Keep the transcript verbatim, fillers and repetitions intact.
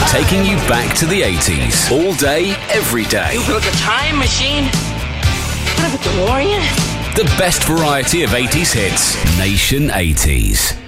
taking you back to the eighties. All day, every day. You built a time machine? What about DeLorean? The best variety of eighties hits. Nation eighties.